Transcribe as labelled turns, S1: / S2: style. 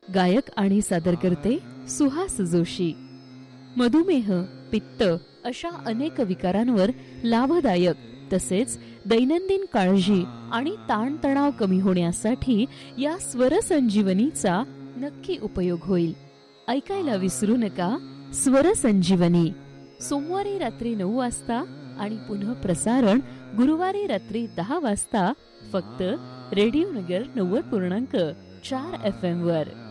S1: गायक आणि सादरकर्ते सुहास जोशी. मधुमेह, पित्त अशा अनेक विकारांवर लाभदायक तसेच दैनंदिन काळजी आणि ताणतणाव कमी होण्यासाठी या स्वर संजीवनीचा नक्की उपयोग होईल. ऐकायला विसरू नका स्वर संजीवनी, सोमवारी रात्री 9 वाजता आणि पुन्हा प्रसारण गुरुवारी रात्री 10 वाजता फक्त रेडिओ नगर 90.4 FM वर.